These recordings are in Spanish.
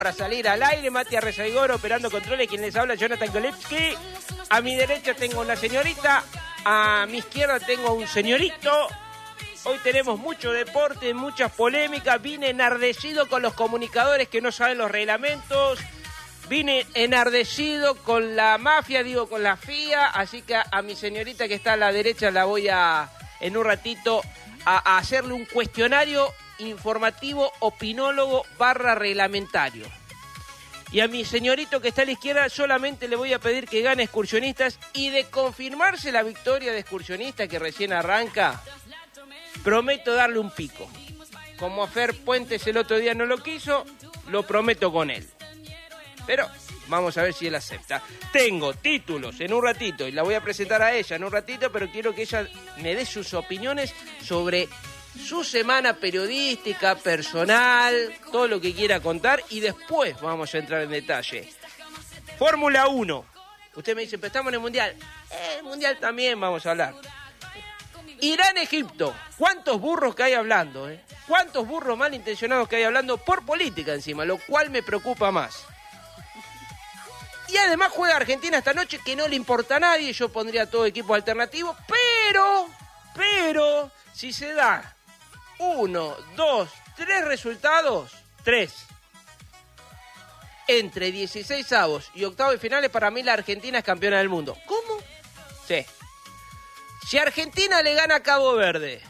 Para salir al aire, Mati Arrezaigor operando controles, quien les habla, Jonathan Kolevsky. A mi derecha tengo una señorita, a mi izquierda tengo un señorito. Hoy tenemos mucho deporte, muchas polémicas. Vine enardecido con los comunicadores que no saben los reglamentos. Vine enardecido con la mafia, digo con la FIA. Así que a mi señorita que está a la derecha la voy en un ratito a hacerle un cuestionario informativo, opinólogo / reglamentario. Y a mi señorito que está a la izquierda solamente le voy a pedir que gane Excursionistas, y de confirmarse la victoria de Excursionistas que recién arranca, prometo darle un pico. Como a Fer Puentes el otro día no lo quiso, lo prometo con él. Pero vamos a ver si él acepta. Tengo títulos en un ratito y la voy a presentar a ella en un ratito, pero quiero que ella me dé sus opiniones sobre su semana periodística, personal, todo lo que quiera contar, y después vamos a entrar en detalle. Fórmula 1. Usted me dice, pero estamos en el Mundial. El Mundial también vamos a hablar. Irán-Egipto. ¿Cuántos burros que hay hablando? ¿Cuántos burros malintencionados que hay hablando por política encima? Lo cual me preocupa más. Y además juega Argentina esta noche, que no le importa a nadie. Yo pondría todo equipo alternativo. Pero, si se da 1, 2, 3 resultados, 3. Entre 16avos y octavos de finales, para mí la Argentina es campeona del mundo. ¿Cómo? Sí. Si Argentina le gana a Cabo Verde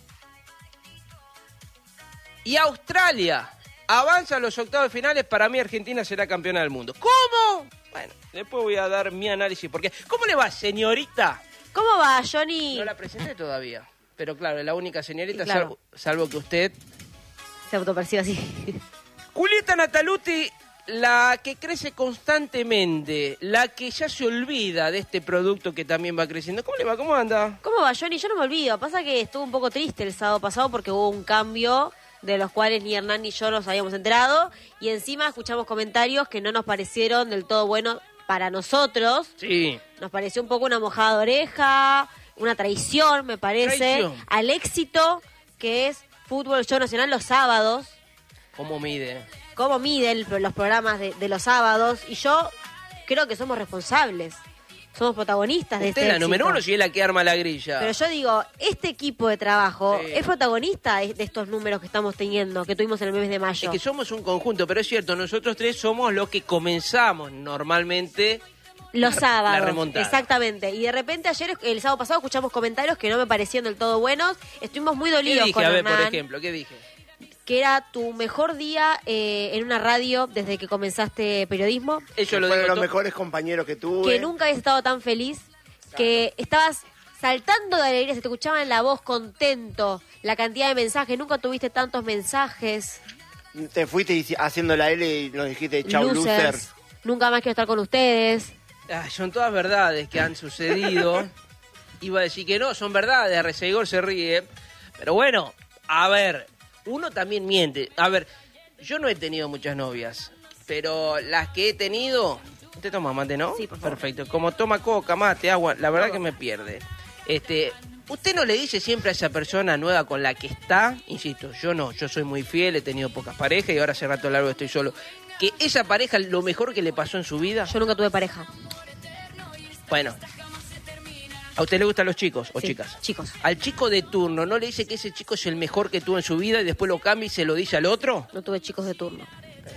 y Australia avanza a los octavos de finales, para mí Argentina será campeona del mundo. ¿Cómo? Bueno, después voy a dar mi análisis. Porque, ¿cómo le va, señorita? ¿Cómo va, Johnny? No la presenté todavía. Pero claro, es la única señorita, claro, salvo que usted se autopercibe así. Julieta Nataluti, la que crece constantemente, la que ya se olvida de este producto que también va creciendo. ¿Cómo le va? ¿Cómo anda? ¿Cómo va, Johnny? Yo no me olvido. Pasa que estuvo un poco triste el sábado pasado porque hubo un cambio de los cuales ni Hernán ni yo nos habíamos enterado, y encima escuchamos comentarios que no nos parecieron del todo buenos para nosotros. Sí. Nos pareció un poco una mojada de oreja, una traición, me parece, al éxito que es Fútbol Show Nacional los sábados. ¿Cómo mide? ¿Cómo miden los programas de los sábados? Y yo creo que somos responsables, somos protagonistas de este éxito. Usted es la número uno, si es la que arma la grilla. Pero yo digo, este equipo de trabajo sí, es protagonista de estos números que estamos teniendo, que tuvimos en el mes de mayo. Es que somos un conjunto, pero es cierto, nosotros tres somos los que comenzamos normalmente los sábados. La remontada. Exactamente. Y de repente ayer, el sábado pasado, escuchamos comentarios que no me parecieron del todo buenos. Estuvimos muy dolidos. ¿Qué dije? Con A ver, Hernán, por ejemplo, ¿qué dije? Que era tu mejor día en una radio desde que comenzaste periodismo. Eso lo Fue de digo los mejores compañeros que tuve. Que nunca habías estado tan feliz. Claro. Que estabas saltando de alegría, se te escuchaba en la voz, contento. La cantidad de mensajes, nunca tuviste tantos mensajes. Te fuiste haciendo la L y nos dijiste chau, losers. Nunca más quiero estar con ustedes. Son todas verdades que han sucedido. Iba a decir que no, son verdades. Arrezaigor se ríe. Pero bueno, a ver, uno también miente. A ver, yo no he tenido muchas novias, pero las que he tenido... ¿Usted toma mate, no? Sí, por favor. Perfecto. Como toma coca, mate, agua, la verdad que me pierde. ¿Usted no le dice siempre a esa persona nueva con la que está? Insisto, yo no, yo soy muy fiel, he tenido pocas parejas y ahora hace rato largo estoy solo. Que esa pareja lo mejor que le pasó en su vida. Yo nunca tuve pareja. Bueno, ¿a usted le gustan los chicos o sí, chicas? Chicos. ¿Al chico de turno no le dice que ese chico es el mejor que tuvo en su vida y después lo cambia y se lo dice al otro? No tuve chicos de turno.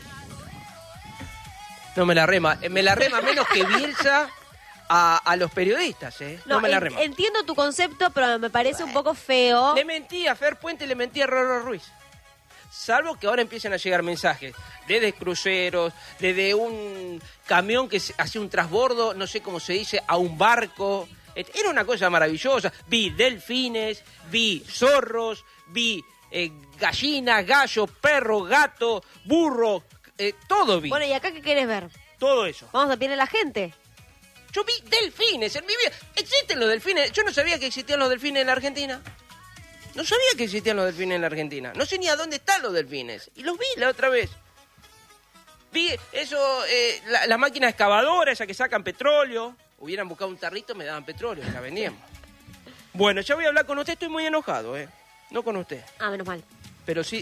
No me la rema. Me la rema menos que Bielsa a los periodistas, No me la rema. Entiendo tu concepto, pero me parece un poco feo. Le mentí a Fer Puente, le mentí a Rorro Ruiz. Salvo que ahora empiecen a llegar mensajes desde cruceros, desde un camión que hacía un transbordo, no sé cómo se dice, a un barco. Era una cosa maravillosa. Vi delfines, vi zorros, vi gallinas, gallos, perros, gato, burro, todo vi. Bueno, ¿y acá qué querés ver? Todo eso. Vamos a pillar a la gente. Yo vi delfines en mi vida. ¿Existen los delfines? Yo no sabía que existían los delfines en la Argentina. No sabía que existían los delfines en la Argentina. No sé ni a dónde están los delfines. Y los vi la otra vez. Vi eso, la máquina excavadora, esa que sacan petróleo. Hubieran buscado un tarrito, me daban petróleo, la vendíamos. Bueno, ya voy a hablar con usted, estoy muy enojado, No con usted. Ah, menos mal. Pero sí,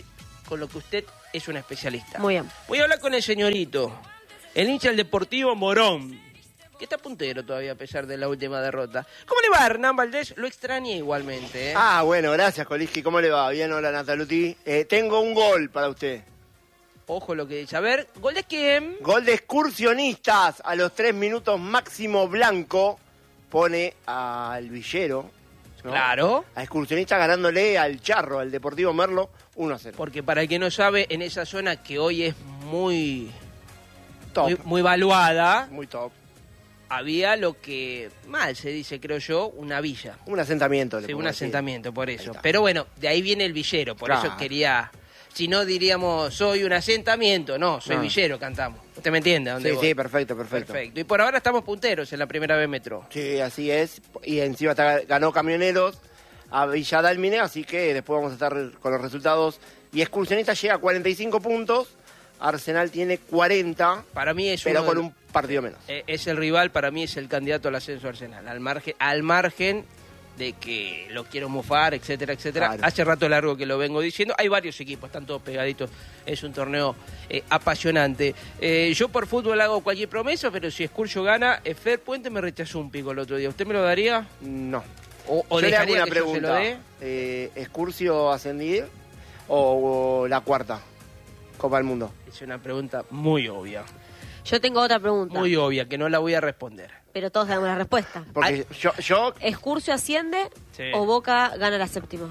con lo que usted es una especialista. Muy bien. Voy a hablar con el señorito, el hincha del Deportivo Morón, que está puntero todavía a pesar de la última derrota. ¿Cómo le va, Hernán Valdés? Lo extrañé igualmente, ¿eh? Ah, bueno, gracias, Coliski. ¿Cómo le va? Bien, hola, Nataluti. Tengo un gol para usted. Ojo lo que dice. A ver, ¿gol de quién? Gol de Excursionistas. A los 3 minutos, Máximo Blanco pone al Villero, ¿no? Claro. A Excursionistas ganándole al Charro, al Deportivo Merlo, 1-0. Porque para el que no sabe, en esa zona que hoy es muy Top. muy valuada, Muy top. había lo que mal se dice, creo yo, una villa. Un asentamiento. le Sí, un podemos decir. asentamiento, por eso. está. Pero bueno, de ahí viene el villero, por Claro. eso quería... Si no diríamos, soy un asentamiento, no, soy No. villero, cantamos. ¿Usted me entiende? ¿A dónde Sí, voy? sí, perfecto, perfecto. Perfecto. Y por ahora estamos punteros en la primera B Metro. Sí, así es. Y encima ganó Camioneros a Villa Dálmine, así que después vamos a estar con los resultados. Y Excursionistas llega a 45 puntos, Arsenal tiene 40, Para mí es pero uno con de- un partido menos. es el rival, para mí es el candidato al ascenso Arsenal, al margen de que lo quiero mufar, etcétera, etcétera. Claro. Hace rato largo que lo vengo diciendo. Hay varios equipos, están todos pegaditos. Es un torneo apasionante. Yo por fútbol hago cualquier promesa, pero si Escurcio gana, Fer Puente me rechazó un pico el otro día. ¿Usted me lo daría? No. ¿O Yo le hago dejaría una que yo se lo pregunta. dé? ¿Excursio ascendir o la cuarta Copa del Mundo? Es una pregunta muy obvia. Yo tengo otra pregunta, Muy obvia, que no la voy a responder. pero todos sabemos la respuesta. Porque yo ¿Excursio asciende Sí. o Boca gana la séptima?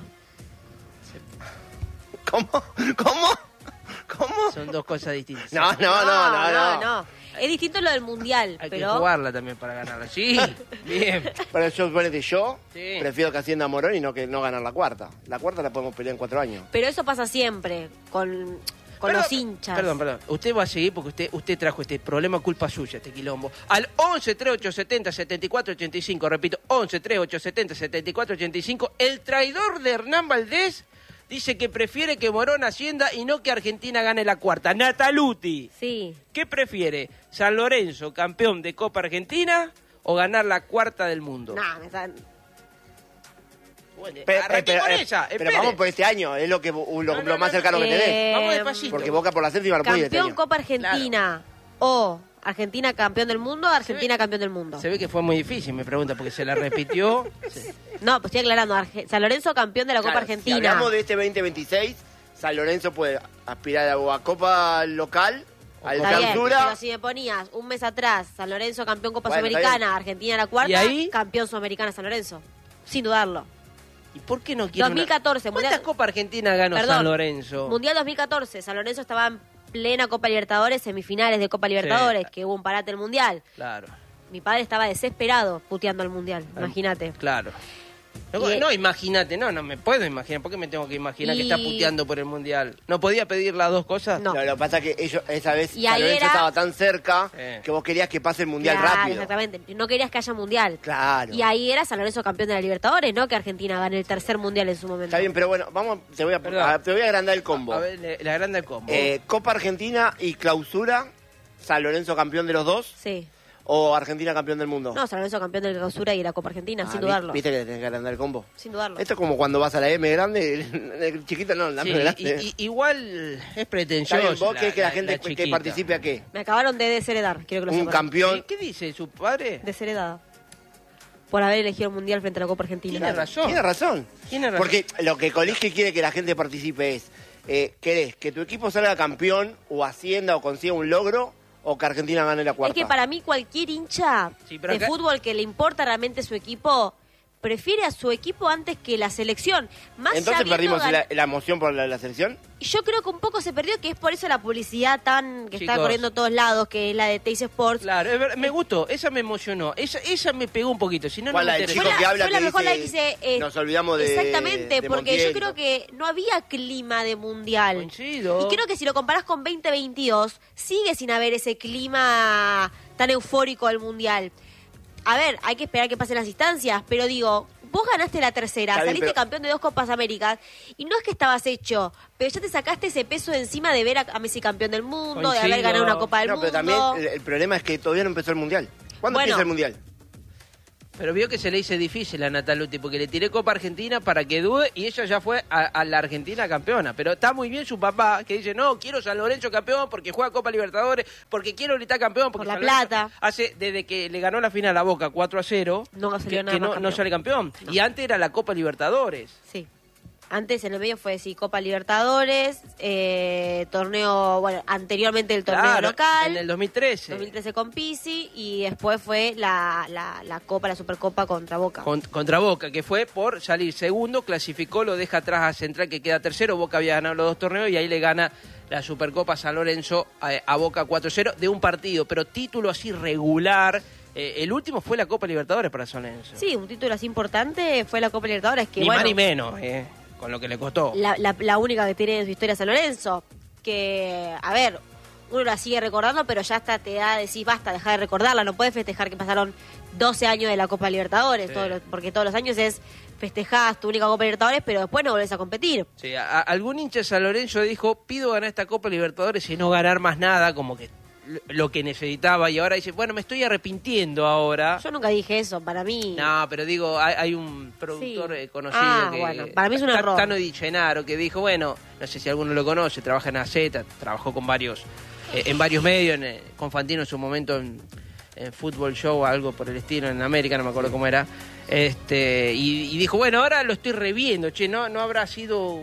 ¿Cómo? Son dos cosas distintas. No. Es distinto lo del Mundial, Hay que pero... jugarla también para ganarla. Sí, bien. Pero yo, suponete, yo Sí. prefiero que ascienda Morón y no ganar la cuarta. La cuarta la podemos pelear en 4 años. Pero eso pasa siempre con Perdón, los hinchas. Perdón. Usted va a seguir porque usted trajo este problema, culpa suya, este quilombo. Al 11 3870 7485, repito, 11 3870 7485, el traidor de Hernán Valdés dice que prefiere que Morón ascienda y no que Argentina gane la cuarta. Nataluti, Sí. ¿qué prefiere? ¿San Lorenzo, campeón de Copa Argentina, o ganar la cuarta del mundo? Nah, me están... Bueno, Pero, arranqué con esa, pero espere. vamos por este año, es lo No, más cercano que tenés. Vamos despacito. Porque Boca por la séptima lo puede ir este Campeón año. Copa Argentina o Argentina campeón del mundo, Argentina campeón del mundo. Se ve que fue muy difícil, me pregunta, porque se la repitió. Sí. No, pues estoy aclarando. San Lorenzo campeón de la Copa Claro, Argentina. Si hablamos de este 2026, San Lorenzo puede aspirar a Copa local, al Está bien, clausura. pero si me ponías un mes atrás, San Lorenzo campeón Copa Bueno, está Sudamericana, Argentina la cuarta, ¿Y ahí? campeón Sudamericana San Lorenzo. Sin dudarlo. ¿Y por qué no quiere 2014, ¿Cuántas Mundial- Copa Argentina ganó Perdón, San Lorenzo? Mundial 2014, San Lorenzo estaba en plena Copa Libertadores, semifinales de Copa Libertadores, que hubo un parate del Mundial. Claro, Mi padre estaba desesperado puteando al Mundial, imagínate. claro. No, Y- no, imagínate, no me puedo imaginar. ¿Por qué me tengo que imaginar que Y- está puteando por el Mundial? ¿No podía pedir las dos cosas? No. Lo que pasa es que ellos, esa vez Y San ahí Lorenzo era- estaba tan cerca Sí. que vos querías que pase el Mundial Claro, rápido. exactamente. No querías que haya Mundial. Claro. Y ahí era San Lorenzo campeón de la Libertadores, ¿no? Que Argentina gane el tercer Mundial en su momento. Está bien, pero bueno, te voy Perdón. a agrandar el combo. A ver, le agranda el combo. Copa Argentina y clausura, San Lorenzo campeón de los dos, Sí. o Argentina campeón del mundo. No, San Lorenzo campeón de la clausura y la Copa Argentina, sin vi- dudarlo. Viste que le tenés que agrandar el combo. Sin dudarlo. Esto es como cuando vas a la M grande, el chiquito no, la Sí, M grande. igual es Está pretencioso. bien, vos querés que la gente la que chiquita. participe a qué? Me acabaron de desheredar, quiero que lo Un sepan. campeón. ¿Qué dice su padre? Desheredada. Por haber elegido el Mundial frente a la Copa Argentina. Tiene razón. Tiene razón. Tiene razón. Porque lo que Colige quiere que la gente participe es, ¿querés que tu equipo salga campeón o ascienda o consiga un logro o que Argentina gane la cuarta? Es que para mí cualquier hincha Sí, pero de acá- fútbol que le importa realmente su equipo, prefiere a su equipo antes que la selección. Más Entonces ya habiendo perdimos la emoción por la selección. Yo creo que un poco se perdió, que es por eso la publicidad tan que está Chicos. corriendo a todos lados, que es la de Teis Sports. Claro, me gustó, esa me emocionó, esa me pegó un poquito, si no, no ¿Cuál, me la del interesa. chico Fue que la- habla fue la que mejor la que dice, dice, nos olvidamos de Exactamente, de porque Montiel"? yo creo que no había clima de mundial. Coincido. Y creo que si lo comparás con 2022, sigue sin haber ese clima tan eufórico del mundial. A ver, hay que esperar que pasen las instancias, pero digo, vos ganaste la tercera, Está bien, saliste pero- campeón de 2 Copas Américas, y no es que estabas hecho, pero ya te sacaste ese peso de encima de ver a Messi campeón del mundo, de haber Coincido. ganado una Copa del No, Mundo. pero también el problema es que todavía no empezó el Mundial. ¿Cuándo Bueno. empieza el Mundial? Pero vio que se le hizo difícil a Nataluti porque le tiré Copa Argentina para que dude y ella ya fue a la Argentina campeona. Pero está muy bien su papá que dice, no, quiero San Lorenzo campeón porque juega Copa Libertadores, porque quiero gritar campeón. Porque Por la San Lorenzo plata. hace, desde que le ganó la final a Boca 4-0, No salió que nada más no campeón. sale campeón. No. Y antes era la Copa Libertadores. Sí. Antes en el medio fue, sí, Copa Libertadores, torneo, bueno, anteriormente el torneo Claro, local. en el 2013. 2013 con Pizzi y después fue la Copa, la Supercopa contra Boca. Contra Boca, que fue por salir segundo, clasificó, lo deja atrás a Central que queda tercero, Boca había ganado los 2 torneos y ahí le gana la Supercopa San Lorenzo a Boca 4-0 de un partido, pero título así regular. El último fue la Copa Libertadores para San Lorenzo. Sí, un título así importante fue la Copa Libertadores, que Ni bueno, más ni menos, con lo que le costó. la única que tiene en su historia San Lorenzo, que, a ver, uno la sigue recordando, pero ya hasta te da, decís, basta, deja de recordarla, no puedes festejar que pasaron 12 años de la Copa Libertadores, Sí. porque todos los años es festejás tu única Copa Libertadores, pero después no volvés a competir. Sí, algún hincha de San Lorenzo dijo, pido ganar esta Copa Libertadores y no ganar más nada, como que lo que necesitaba, y ahora dice, bueno, me estoy arrepintiendo ahora. Yo nunca dije eso, para mí... No, pero digo, hay un productor Sí. conocido que... Bueno, para mí es un error. Tano Di Gennaro, que dijo, bueno, no sé si alguno lo conoce, trabaja en AZ, trabajó con varios, en varios medios, con Fantino en su momento en Fútbol Show, algo por el estilo, en América, no me acuerdo cómo era. Y dijo, bueno, ahora lo estoy reviendo, che, no habrá sido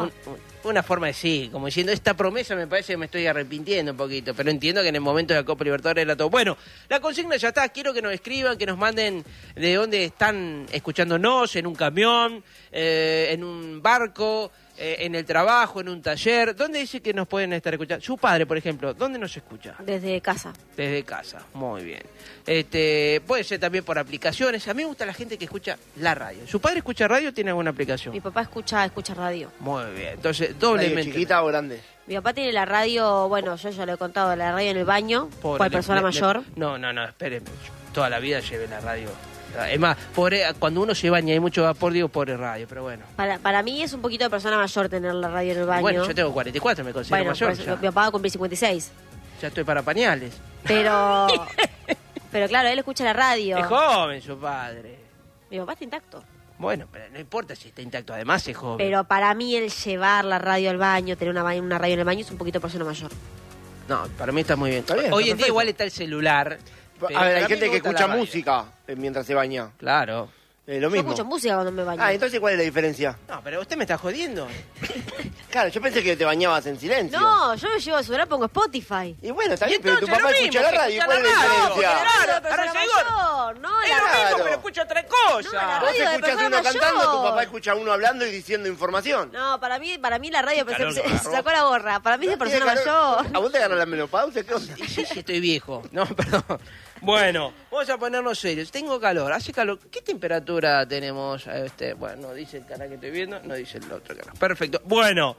una forma de sí, como diciendo, esta promesa me parece que me estoy arrepintiendo un poquito, pero entiendo que en el momento de la Copa Libertadores era todo. Bueno, la consigna ya está, quiero que nos escriban, que nos manden de dónde están escuchándonos, en un camión, en un barco, en el trabajo, en un taller. ¿Dónde dice que nos pueden estar escuchando? Su padre, por ejemplo, ¿dónde nos escucha? Desde casa. Desde casa, muy bien. Puede ser también por aplicaciones. A mí me gusta la gente que escucha la radio. ¿Su padre escucha radio o tiene alguna aplicación? Mi papá escucha radio. Muy bien, entonces ¿Radio doblemente. chiquita o grande? Mi papá tiene la radio, bueno, yo ya lo he contado, la radio en el baño, Pobre, por persona mayor. No, espéreme. Toda la vida lleve la radio. Es más, pobre, cuando uno se baña y hay mucho vapor, digo pobre radio, pero bueno. Para mí es un poquito de persona mayor tener la radio en el baño. Bueno, yo tengo 44, me considero Bueno, mayor. pues, Ya. mi papá va a cumplir 56. Ya estoy para pañales. Pero claro, él escucha la radio. Es joven su padre. Mi papá está intacto. Bueno, pero no importa si está intacto, además es joven. Pero para mí el llevar la radio al baño, tener una radio en el baño es un poquito de persona mayor. No, para mí está muy bien. Está bien, Hoy está en día perfecto. igual está el celular. pero A ver, para hay mí gente me que gusta la escucha radio. música mientras se baña. Claro. Lo Yo mismo. escucho música cuando me baño. Ah, entonces, ¿cuál es la diferencia? No, pero usted me está jodiendo. Claro, yo pensé que te bañabas en silencio. No, yo me llevo a celular, pongo Spotify. Y bueno, está Y bien, pero tu entonces papá lo escucha mismo, la radio. escucha ¿Cuál es la la radio, diferencia? claro. de persona ahora llegó. mayor, no, Es la lo mismo, Claro. pero escucha otra cosa. No, la Vos radio de escuchás persona uno cantando, tu mayor. papá escucha uno hablando y diciendo información. No, para mí la radio calor se que agarró. sacó la gorra. Para mí es de ¿Tiene persona calor? mayor. ¿A vos te ganó la menopausia? ¿Qué onda? Sí, estoy viejo. No, perdón. Bueno, vamos a ponernos serios. Tengo calor, hace calor. ¿Qué temperatura tenemos? Bueno, no dice el canal que estoy viendo, no dice el otro canal. Perfecto. Bueno,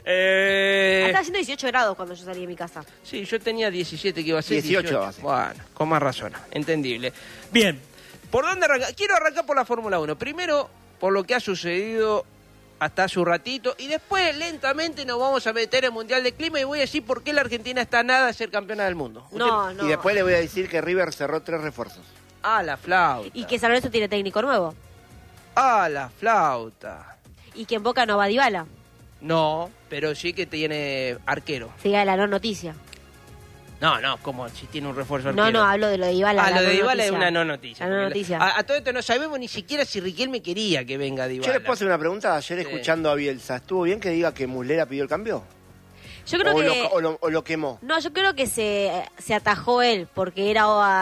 Estaba haciendo 18 grados cuando yo salí de mi casa. sí, yo tenía 17 que iba a ser 18 va a ser. Bueno, con más razón, entendible. Bien, ¿por dónde arrancar? Quiero arrancar por la Fórmula 1. Primero, por lo que ha sucedido hasta hace un ratito, y después lentamente nos vamos a meter en Mundial de Clima y voy a decir por qué la Argentina está a nada de ser campeona del mundo. No, no. Y después le voy a decir que River cerró 3 refuerzos. Ah, la flauta. Y que San Lorenzo tiene técnico nuevo. Ah, la flauta. Y que en Boca no va Dybala. No, pero sí que tiene arquero. Siga la no noticia. No, como si tiene un refuerzo No, arquero. hablo de lo de Dybala. Ah, la lo de no Dybala es noticia. una no noticia. La no porque noticia. A todo esto no sabemos ni siquiera si Riquelme quería que venga Dybala. Yo les puedo hacer una pregunta. Ayer Sí. escuchando a Bielsa, ¿estuvo bien que diga que Muslera pidió el cambio? Yo creo que... O lo quemó. No, yo creo que se atajó él, porque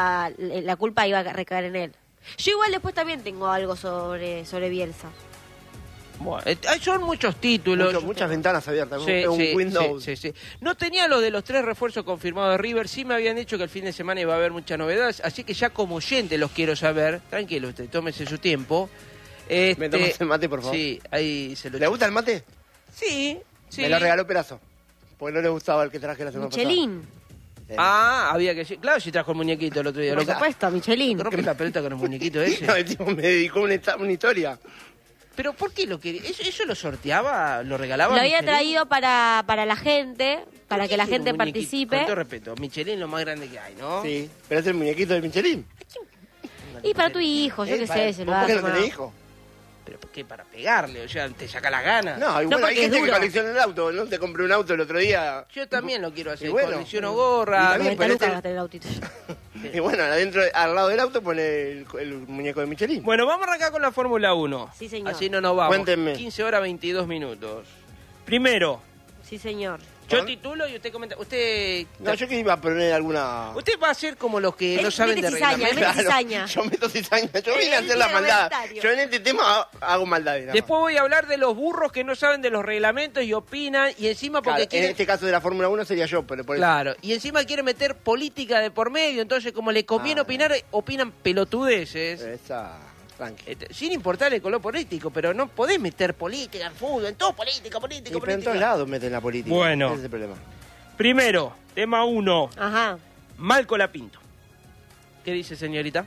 la culpa iba a recaer en él. Yo igual después también tengo algo sobre Bielsa. Bueno, son muchos títulos. Muchas ventanas abiertas. Sí, un sí, Windows. sí. No tenía lo de los 3 refuerzos confirmados de River. Sí me habían dicho que el fin de semana iba a haber muchas novedades. Así que ya como oyente los quiero saber. Tranquilo usted, tómese su tiempo. ¿Me tomas el mate, por favor? Sí, ahí se lo ¿Le gusta el mate? Sí. Me lo regaló Perazo. Porque no le gustaba el que traje la semana Michelin. pasada. Ah, había que... Claro, si trajo el muñequito el otro día. Por supuesto, Michelin. ¿Rompe la pelota con el muñequito ese? No, el tipo me dedicó una historia. ¿Pero por qué lo quería? ¿Eso lo sorteaba? ¿Lo regalaba? Lo había Michelin? traído para la gente, para que la ¿Qué es un gente muñequito? participe. Con todo respeto, Michelin es lo más grande que hay, ¿no? Sí, pero es el muñequito de Michelin. Y para tu hijo, yo qué sé, se lo ¿Por va qué a no tomar. tenés hijo? ¿Pero por qué? Para pegarle, o sea, te saca las ganas. No, igual porque hay gente es que duro. colecciona el auto, ¿no? Te compré un auto el otro día. Yo también lo quiero hacer, Y bueno, colecciono y gorras. también, 90 pero lucas este- va a tener el autito. Y bueno, adentro, al lado del auto pone el muñeco de Michelin. Bueno, vamos a arrancar con la Fórmula 1. Sí, señor. Así no nos vamos. Cuéntenme. 15 horas 22 minutos. Primero, Sí, señor. yo titulo y usted comenta. Usted No, yo que iba a poner alguna... usted va a ser como los que no saben mete de cizaña, reglamento. mete cizaña. yo meto cizaña. Yo El vine a hacer la maldad. argumentario. Yo en este tema hago maldades. nada más. Después voy a hablar de los burros que no saben de los reglamentos y opinan y encima porque Claro, en quieren... este caso de la Fórmula 1 sería yo, pero por eso... Claro, y encima quieren meter política de por medio, entonces como le conviene Ah. opinar, opinan pelotudeces. Esa... Tranqui. Sin importar el color político, pero no podés meter política en fútbol, en todo política. Y pero en todos lados meten la política. Bueno. Ese es el problema. Primero, tema 1, Ajá. Malco Lapinto. ¿Qué dice, señorita?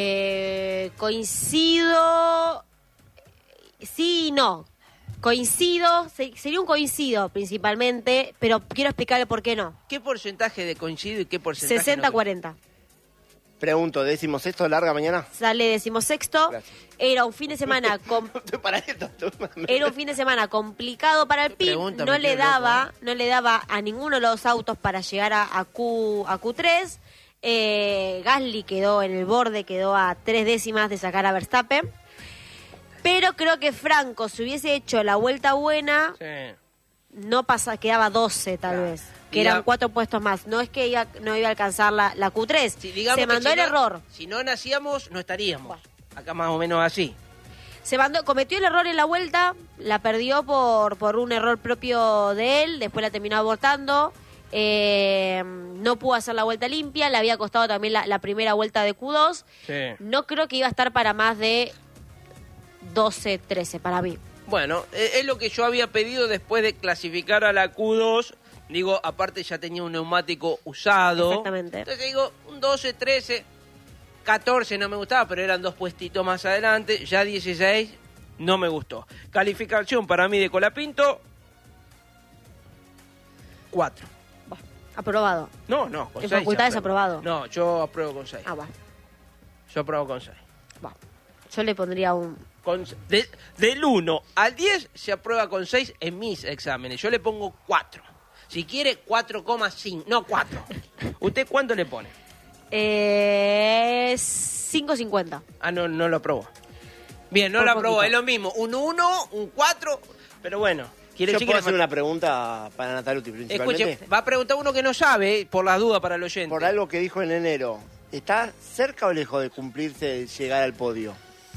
Coincido. Sí y no. Coincido, sería un coincido principalmente, pero quiero explicarle por qué no. ¿Qué porcentaje de coincido y qué porcentaje no? 60-40. Pregunto, ¿16º larga mañana? Sale 16º. Gracias. Era un fin de semana Estoy para esto. era un fin de semana complicado para el PIB. Pregunta, No me le quedo loco, daba, no le daba a ninguno de los autos para llegar a Q3. Gasly quedó en el borde, quedó a 3 décimas de sacar a Verstappen. Pero creo que Franco, si hubiese hecho la vuelta buena, Sí. no quedaba 12 tal Claro. vez. Que Y la- eran 4 puestos más. No es que no iba a alcanzar la Q3. Sí, digamos Se que mandó si el no- error. Si no nacíamos, no estaríamos. Acá más o menos así. Cometió el error en la vuelta, la perdió por un error propio de él, después la terminó abortando, no pudo hacer la vuelta limpia, le había costado también la primera vuelta de Q2, Sí. no creo que iba a estar para más de 12, 13 para mí. Bueno, es lo que yo había pedido después de clasificar a la Q2. Digo, aparte ya tenía un neumático usado. Exactamente. Entonces digo, un 12, 13, 14 no me gustaba, pero eran 2 puestitos más adelante. Ya 16 no me gustó. Calificación para mí de Colapinto, 4. Aprobado. No, con En 6. facultades aprobado. No, yo apruebo con 6. Ah, va. Yo apruebo con 6. Va. Yo le pondría un... Del 1 al 10 se aprueba con 6 en mis exámenes. Yo le pongo 4. Si quiere, 4,5. No, 4. ¿Usted cuánto le pone? 5.50. Ah, no lo aprobó. Bien, no Por lo aprobó. poquito. Es lo mismo. Un 1, un 4. Pero bueno. Quiere ¿Yo decir puedo que hacer una pregunta para Nataluti principalmente? Escuche, va a preguntar uno que no sabe, por las dudas para el oyente. Por algo que dijo en enero, ¿está cerca o lejos de cumplirse llegar al podio?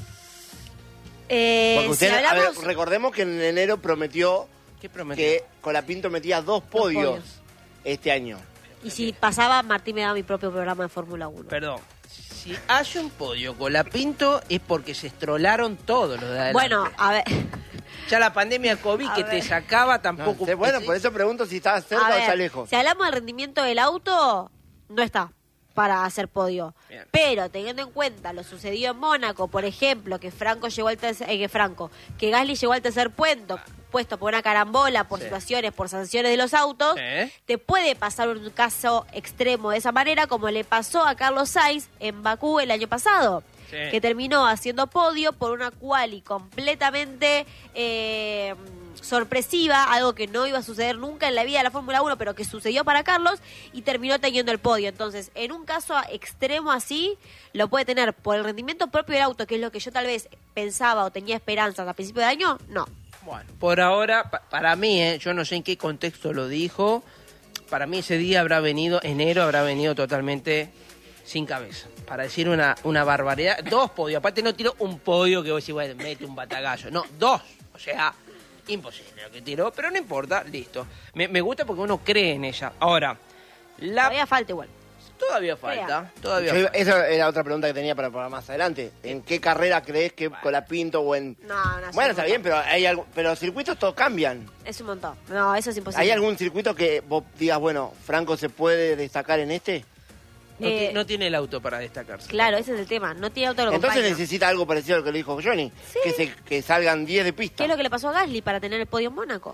Porque usted, si hablamos... a ver, recordemos que en enero prometió ¿Qué prometió? que Colapinto metía 2 podios podios. este año. Y si pasaba, Martín me daba mi propio programa de Fórmula 1. Perdón. Si hay un podio con la Pinto es porque se estrolaron todos los de adelante. Bueno, a ver... Ya la pandemia COVID A que ver. te sacaba No, tampoco... bueno, por eso pregunto si está cerca A o ver, está lejos. si hablamos del rendimiento del auto, no está para hacer podio. Bien. Pero teniendo en cuenta lo sucedido en Mónaco, por ejemplo, que que Gasly llegó al tercer puesto por una carambola, por Sí. situaciones, por sanciones de los autos, Sí. te puede pasar un caso extremo de esa manera, como le pasó a Carlos Sainz en Bakú el año pasado. Sí. Que terminó haciendo podio por una quali completamente sorpresiva, algo que no iba a suceder nunca en la vida de la Fórmula 1, pero que sucedió para Carlos y terminó teniendo el podio. Entonces, en un caso extremo así, lo puede tener por el rendimiento propio del auto, que es lo que yo tal vez pensaba o tenía esperanzas a principio de año, no. Bueno, por ahora, para mí, yo no sé en qué contexto lo dijo, para mí ese día enero habrá venido totalmente sin cabeza. Para decir una barbaridad. 2 podios, aparte no tiró un podio que vos decís, bueno, mete un batagallo. No, 2. O sea, imposible lo que tiró, pero no importa, listo. Me gusta porque uno cree en ella. Ahora, Todavía falta igual. todavía falta. Todavía Yo iba- falta. esa era otra pregunta que tenía para más adelante. ¿En qué carrera crees que Colapinto o en...? No, Bueno, no. es un está montón. bien, pero pero los circuitos todos cambian. Es un montón. No, eso es imposible. ¿Hay algún circuito que vos digas, bueno, Franco se puede destacar en este? No tiene el auto para destacarse. Claro, ese es el tema. No tiene auto que lo Entonces acompañe. necesita algo parecido a lo que le dijo Johnny. Sí. Que salgan 10 de pista. ¿Qué es lo que le pasó a Gasly para tener el podio en Mónaco?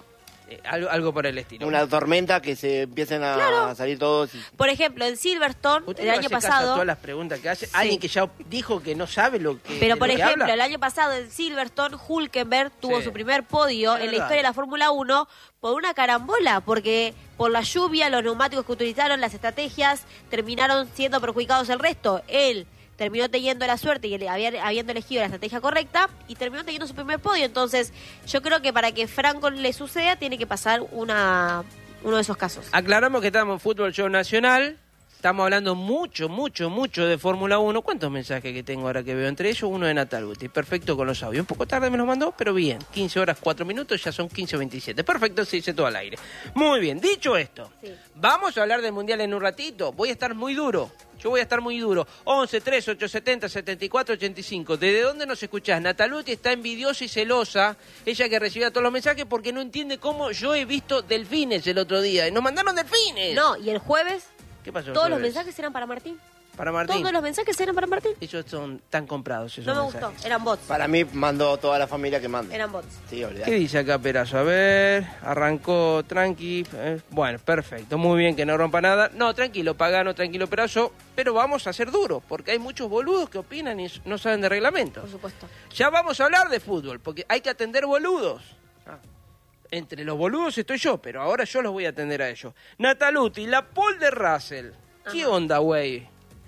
Algo por el estilo. Una tormenta que se empiecen a Claro. salir todos. Por ejemplo, en Silverstone, ¿Usted el no año hace caso a pasado... todas las preguntas que hace? Sí. Alguien que ya dijo que no sabe lo que Pero, de por lo que ejemplo, habla. el año pasado en Silverstone, Hülkenberg tuvo Sí. su primer podio Es en la verdad. historia de la Fórmula 1 por una carambola, porque por la lluvia, los neumáticos que utilizaron, las estrategias, terminaron siendo perjudicados el resto. Él terminó teniendo la suerte y habiendo elegido la estrategia correcta y terminó teniendo su primer podio. Entonces, yo creo que para que Franco le suceda, tiene que pasar uno de esos casos. Aclaramos que estamos en Fútbol Show Nacional. Estamos hablando mucho de Fórmula 1. ¿Cuántos mensajes que tengo ahora que veo? Entre ellos uno de Natal Guti. Perfecto con los audios. Un poco tarde me los mandó, pero bien. 15 horas 4 minutos, ya son 15:27. Perfecto, se dice todo al aire. Muy bien, dicho esto, Sí. vamos a hablar del Mundial en un ratito. Voy a estar muy duro. Yo voy a estar muy duro. 11 3 870 74 85. ¿Desde dónde nos escuchás? Nataluti está envidiosa y celosa. Ella que recibía todos los mensajes porque no entiende cómo yo he visto delfines el otro día. Y nos mandaron delfines. No, y el jueves, ¿Qué pasó? todos los jueves? mensajes eran para Martín. Para Martín. Todos los mensajes eran para Martín. Ellos son tan comprados esos No me mensajes. gustó, eran bots. Para mí mandó toda la familia que mande. Eran bots. Sí, ¿Qué olvidate. dice acá Perazo? A ver, arrancó tranqui. Bueno, perfecto, muy bien que no rompa nada. No, tranquilo, Pagano, tranquilo, Perazo. Pero vamos a ser duros, porque hay muchos boludos que opinan y no saben de reglamento. Por supuesto. Ya vamos a hablar de fútbol, porque hay que atender boludos. Entre los boludos estoy yo, pero ahora yo los voy a atender a ellos. Nataluti, la pole de Russell. ¿Qué Ajá. onda, güey?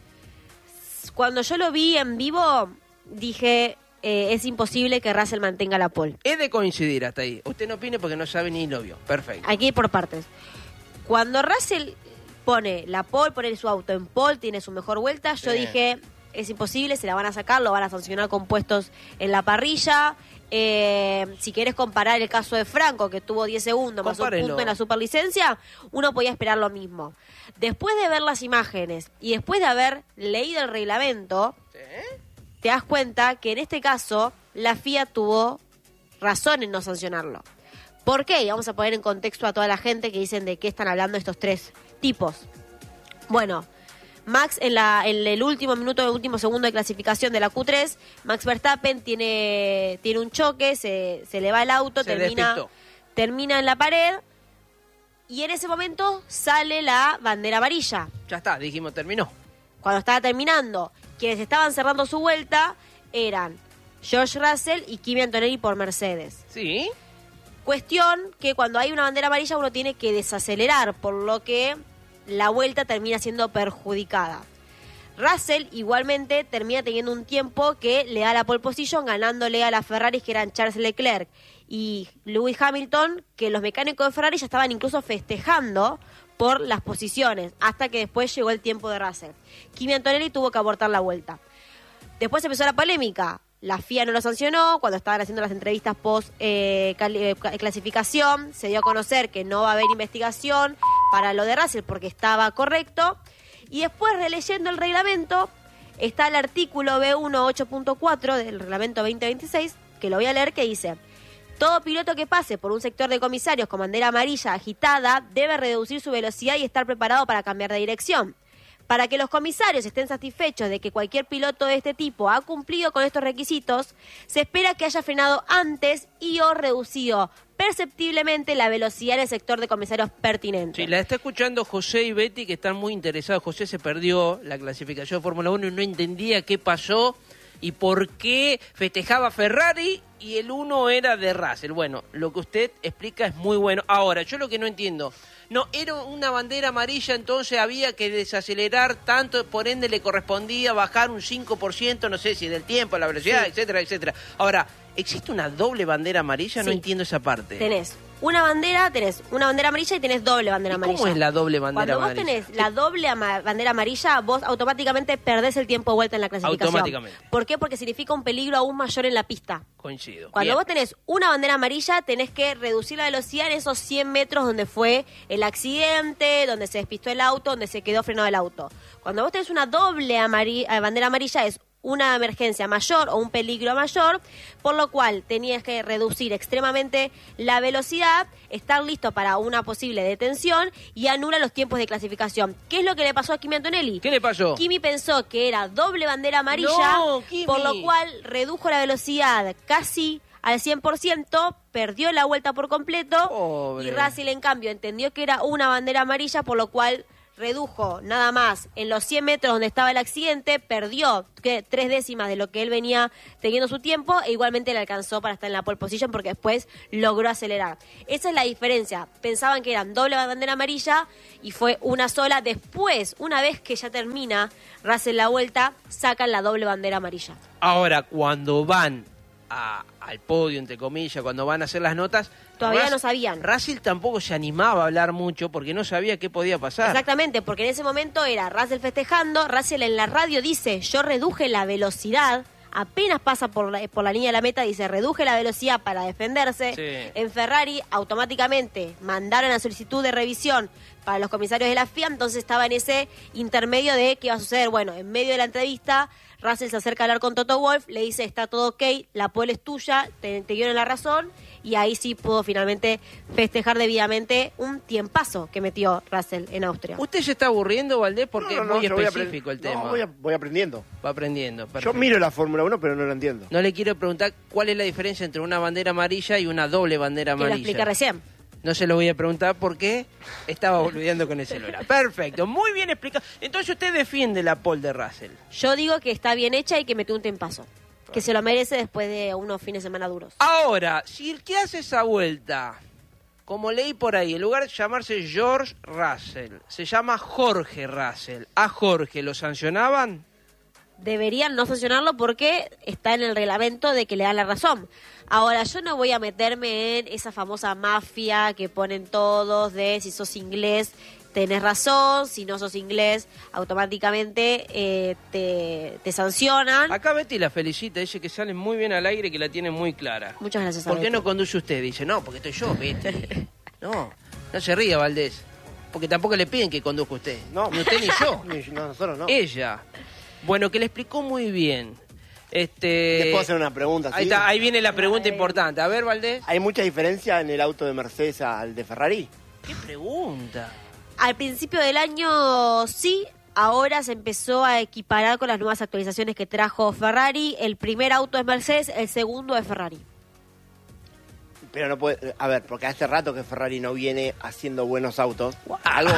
Cuando yo lo vi en vivo, dije, es imposible que Russell mantenga la pole. He de coincidir hasta ahí. Usted no opine porque no sabe ni lo vio. Perfecto. Hay que ir por partes. Cuando Russell pone la pole, pone su auto en pole, tiene su mejor vuelta, yo Sí. dije, es imposible, se la van a sacar, lo van a sancionar con puestos en la parrilla. Si querés comparar el caso de Franco, que tuvo 10 segundos más un Compárenlo. punto en la superlicencia, uno podía esperar lo mismo. Después de ver las imágenes y después de haber leído el reglamento, te das cuenta que en este caso la FIA tuvo razón en no sancionarlo. ¿Por qué? Y vamos a poner en contexto a toda la gente que dicen de qué están hablando estos tres tipos. Bueno, Max en el último minuto, el último segundo de clasificación de la Q3, Max Verstappen tiene un choque, se le va el auto, Se despistó. termina en la pared y en ese momento sale la bandera amarilla. Ya está, dijimos, terminó. Cuando estaba terminando, quienes estaban cerrando su vuelta eran George Russell y Kimi Antonelli por Mercedes. ¿Sí? Cuestión que cuando hay una bandera amarilla uno tiene que desacelerar, por lo que la vuelta termina siendo perjudicada. Russell igualmente termina teniendo un tiempo que le da la pole position, ganándole a las Ferraris que eran Charles Leclerc y Lewis Hamilton, que los mecánicos de Ferrari ya estaban incluso festejando por las posiciones, hasta que después llegó el tiempo de Russell. Kimi Antonelli tuvo que abortar la vuelta. Después empezó la polémica. La FIA no lo sancionó. Cuando estaban haciendo las entrevistas post clasificación, se dio a conocer que no va a haber investigación para lo de Russell porque estaba correcto. Y después, releyendo el reglamento, está el artículo B1 8.4 del reglamento 2026, que lo voy a leer, que dice: todo piloto que pase por un sector de comisarios con bandera amarilla agitada debe reducir su velocidad y estar preparado para cambiar de dirección. Para que los comisarios estén satisfechos de que cualquier piloto de este tipo ha cumplido con estos requisitos, se espera que haya frenado antes y o reducido perceptiblemente la velocidad en el sector de comisarios pertinente. Sí, la está escuchando José y Betty, que están muy interesados. José se perdió la clasificación de Fórmula 1 y no entendía qué pasó y por qué festejaba Ferrari y el uno era de Russell. Bueno, lo que usted explica es muy bueno. Ahora, yo lo que no entiendo, no, era una bandera amarilla, entonces había que desacelerar tanto, por ende le correspondía bajar un 5%, no sé si del tiempo, la velocidad, Sí. etcétera, etcétera. Ahora, ¿existe una doble bandera amarilla? No Sí. entiendo esa parte. Tenés una bandera amarilla y tenés doble bandera ¿Y amarilla. cómo es la doble bandera Cuando amarilla? vos tenés la doble bandera amarilla, vos automáticamente perdés el tiempo de vuelta en la clasificación. Automáticamente. ¿Por qué? Porque significa un peligro aún mayor en la pista. Coincido. Cuando Bien. vos tenés una bandera amarilla, tenés que reducir la velocidad en esos 100 metros donde fue el accidente, donde se despistó el auto, donde se quedó frenado el auto. Cuando vos tenés una doble bandera amarilla, es una emergencia mayor o un peligro mayor, por lo cual tenías que reducir extremadamente la velocidad, estar listo para una posible detención y anula los tiempos de clasificación. ¿Qué es lo que le pasó a Kimi Antonelli? ¿Qué le pasó? Kimi pensó que era doble bandera amarilla, No, Kimi. por lo cual redujo la velocidad casi al 100%, perdió la vuelta por completo. Pobre. Y Russell, en cambio, entendió que era una bandera amarilla, por lo cual redujo nada más en los 100 metros donde estaba el accidente, perdió 3 décimas de lo que él venía teniendo su tiempo, e igualmente le alcanzó para estar en la pole position porque después logró acelerar. Esa es la diferencia. Pensaban que eran doble bandera amarilla y fue una sola. Después, una vez que ya termina Russell la vuelta, sacan la doble bandera amarilla. Ahora, cuando van al podio, entre comillas, cuando van a hacer las notas... Todavía no sabían. Russell tampoco se animaba a hablar mucho porque no sabía qué podía pasar. Exactamente, porque en ese momento era Russell festejando. Russell en la radio dice, yo reduje la velocidad, apenas pasa por la línea de la meta, dice, reduje la velocidad para defenderse. Sí. En Ferrari automáticamente mandaron la solicitud de revisión para los comisarios de la FIA, entonces estaba en ese intermedio de qué iba a suceder. Bueno, en medio de la entrevista, Russell se acerca a hablar con Toto Wolff, le dice, está todo ok, la pole es tuya, te dieron la razón, y ahí sí pudo finalmente festejar debidamente un tiempazo que metió Russell en Austria. ¿Usted se está aburriendo, Valdés? Porque es muy yo voy específico el tema. No, voy aprendiendo. Va aprendiendo. Perfecto. Yo miro la Fórmula 1, pero no la entiendo. No le quiero preguntar cuál es la diferencia entre una bandera amarilla y una doble bandera Que lo amarilla. expliqué recién. No se lo voy a preguntar porque estaba boludeando con el celular. Perfecto, muy bien explicado. Entonces usted defiende la pole de Russell. Yo digo que está bien hecha y que metió un tiempazo. Que se lo merece después de unos fines de semana duros. Ahora, si el que hace esa vuelta, como leí por ahí, en lugar de llamarse George Russell, se llama Jorge Russell, ¿a Jorge lo sancionaban? Deberían no sancionarlo porque está en el reglamento de que le dan la razón. Ahora, yo no voy a meterme en esa famosa mafia que ponen todos de si sos inglés tenés razón, si no sos inglés automáticamente te sancionan. Acá Betty la felicita, dice que sale muy bien al aire, que la tiene muy clara. Muchas gracias. ¿Por qué Betty. no conduce usted? Dice, no, porque estoy yo, Betty. No se ría, Valdés, porque tampoco le piden que conduzca usted. No. Ni usted ni yo. No, nosotros no. Ella. Bueno, que le explicó muy bien. ¿Les puedo hacer una pregunta? Ahí, ¿sí? está, ahí viene la pregunta importante. A ver, Valdés. ¿Hay mucha diferencia en el auto de Mercedes al de Ferrari? ¿Qué pregunta? Al principio del año sí, ahora se empezó a equiparar con las nuevas actualizaciones que trajo Ferrari. El primer auto es Mercedes, el segundo es Ferrari. Pero no puede... A ver, porque hace rato que Ferrari no viene haciendo buenos autos. Wow. Algo...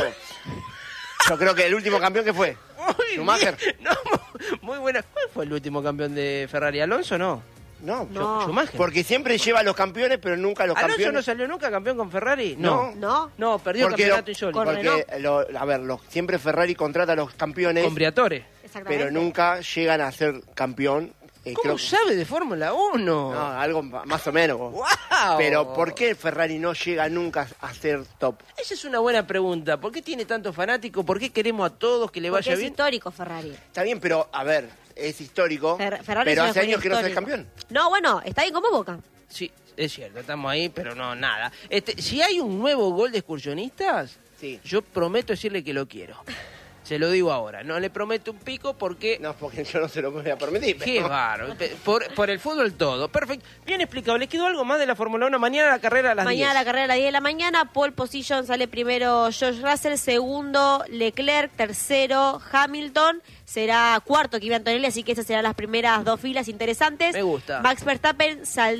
Yo creo que el último campeón que fue Muy Schumacher. bien. No, muy buena. ¿Cuál fue el último campeón de Ferrari? ¿Alonso no? No, No. Schumacher. porque siempre lleva a los campeones, pero nunca a los ¿Alonso campeones. no salió nunca campeón con Ferrari? No. ¿No? No, perdió el Porque campeonato lo- insólito. Con Porque, siempre Ferrari contrata a los campeones, Con Briatore. Exactamente. pero nunca llegan a ser campeón. ¿Cómo creo- sabe de Fórmula 1? No, algo más o menos. ¡Wow! Pero ¿por qué Ferrari no llega nunca a ser top? Esa es una buena pregunta. ¿Por qué tiene tantos fanáticos? ¿Por qué queremos a todos que le Porque vaya es bien? histórico Ferrari. Está bien, pero a ver, es histórico, Ferrari pero es hace una años que no es histórico. campeón. No, bueno, está bien como Boca. Sí, es cierto, estamos ahí, pero no, nada. Si hay un nuevo gol de excursionistas, Sí. yo prometo decirle que lo quiero. Se lo digo ahora. No le prometo un pico porque... No, porque yo no se lo voy a permitir. Qué bárbaro. Por el fútbol todo. Perfecto. Bien explicado. ¿Les quedó algo más de la Fórmula 1? Mañana la carrera a las 10. Mañana la carrera a las 10 de la mañana. Pole position sale primero George Russell, segundo Leclerc, tercero Hamilton. Será cuarto Kimi Antonelli, así que esas serán las primeras dos filas interesantes. Me gusta. Max Verstappen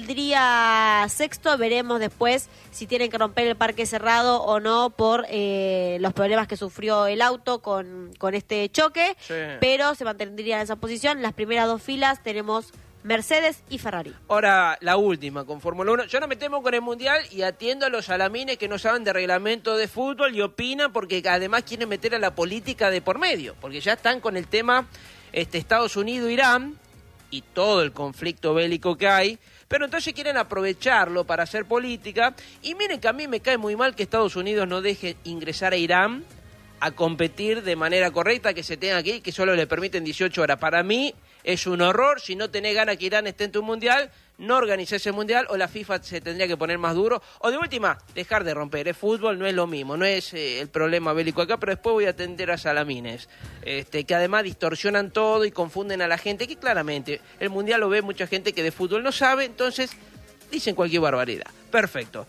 saldría sexto. Veremos después si tienen que romper el parque cerrado o no por los problemas que sufrió el auto con este choque. Sí. Pero se mantendría en esa posición. Las primeras dos filas tenemos Mercedes y Ferrari. Ahora, la última con Fórmula 1. Yo no me temo con el Mundial y atiendo a los salamines que no saben de reglamento de fútbol y opinan porque además quieren meter a la política de por medio. Porque ya están con el tema Estados Unidos-Irán y todo el conflicto bélico que hay. Pero entonces quieren aprovecharlo para hacer política. Y miren que a mí me cae muy mal que Estados Unidos no deje ingresar a Irán a competir de manera correcta, que se tenga que ir, que solo le permiten 18 horas. Para mí es un horror. Si no tenés ganas que Irán esté en tu mundial, no organices ese mundial, o la FIFA se tendría que poner más duro, o de última, dejar de romper. El fútbol no es lo mismo, no es el problema bélico acá, pero después voy a atender a salamines, que además distorsionan todo y confunden a la gente, que claramente el mundial lo ve mucha gente que de fútbol no sabe, entonces dicen cualquier barbaridad. Perfecto.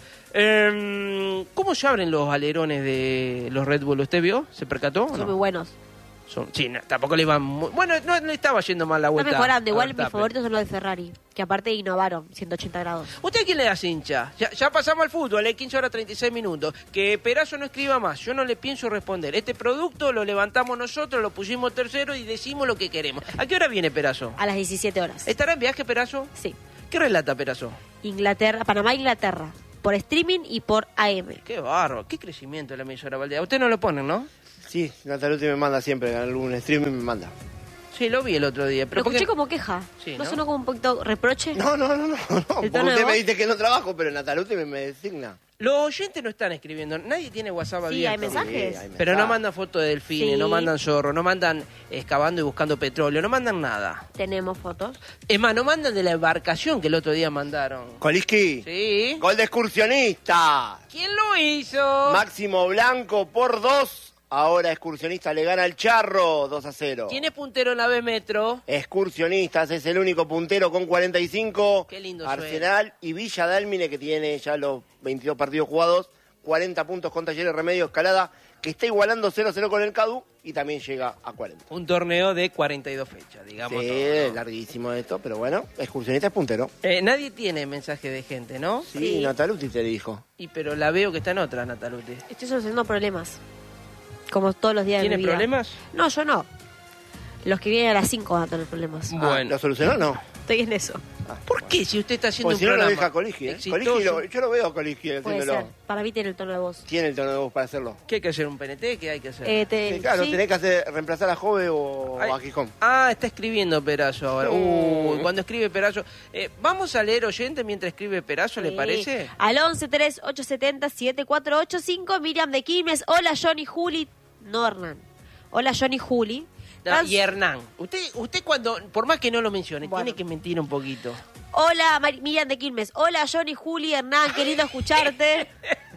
¿Cómo se abren los alerones de los Red Bull? ¿Usted vio? ¿Se percató? o Son no? muy buenos. Sí, no, tampoco le iban muy... Bueno, no le estaba yendo mal la vuelta. Está mejorando. a Igual mis Verstappen. favoritos son los de Ferrari. que aparte innovaron, 180 grados. ¿Usted a quién le da hincha? Ya pasamos al fútbol, 15 horas 36 minutos. Que Perazo no escriba más, yo no le pienso responder. Este producto lo levantamos nosotros, lo pusimos tercero y decimos lo que queremos. ¿A qué hora viene Perazo? A las 17 horas. ¿Estará en viaje Perazo? Sí. ¿Qué relata Perazo? Inglaterra, Panamá, Inglaterra. Por streaming y por AM. Qué barro, qué crecimiento de la emisora Valdea. Usted no lo ponen, ¿no? Sí, Nataluti me manda siempre, en algún streaming me manda. Sí, lo vi el otro día. Pero Lo escuché como queja. Sí, ¿No ¿no? sonó como un poquito reproche? No, porque tono de usted voz? me dice que no trabajo, pero Nataluti me designa. Los oyentes no están escribiendo, nadie tiene WhatsApp Sí, abierto. hay mensajes. hay Pero no mensajes. mandan fotos de delfines, Sí. no mandan zorro, no mandan excavando y buscando petróleo, no mandan nada. Tenemos fotos. Es más, no mandan de la embarcación que el otro día mandaron. Koliski, Sí. gol de excursionista. ¿Quién lo hizo? Máximo Blanco por 2. Ahora Excursionista le gana al Charro 2-0. ¿Quién es puntero en la B Metro? Excursionistas es el único puntero con 45. Qué lindo Arsenal y Villa Dálmine, que tiene ya los 22 partidos jugados, 40 puntos con Talleres Remedio Escalada, que está igualando 0-0 con el Cadu y también llega a 40. Un torneo de 42 fechas, digamos. Sí, todo, ¿no? larguísimo esto, pero bueno, Excursionista es puntero. Nadie tiene mensaje de gente, ¿no? Sí, Sí. Nataluti te dijo. Pero la veo que está en otra, Nataluti. Estoy solucionando problemas. Como todos los días de mi ¿Tiene vida. problemas? No, yo no. Los que vienen a las 5 van a tener problemas. Bueno. Ah, ¿lo solucionó? No. Estoy en eso. ¿Por qué si usted está haciendo Porque un si no lo programa deja Coligi, ¿eh? exitoso? Coligi yo lo veo a Coligi Puede haciéndolo. ser. Para mí tiene el tono de voz. Tiene el tono de voz para hacerlo. ¿Qué hay que hacer? ¿Un PNT? ¿Qué hay que hacer? Sí, claro, sí. tenés que reemplazar a Jove o Ay. a Gijón. Ah, está escribiendo Perazo ahora. Sí. Cuando escribe Perazo. Vamos a leer oyente mientras escribe Perazo, ¿le Sí. parece? Al 11-3870-7485, Miriam de Quilmes. Hola, Johnny Juli. No, Hernán. Hola, Johnny Juli. Y Hernán. Usted cuando, por más que no lo mencione, Bueno. tiene que mentir un poquito. Hola, Miriam de Quilmes. Hola, Johnny, Juli, Hernán. Qué lindo escucharte.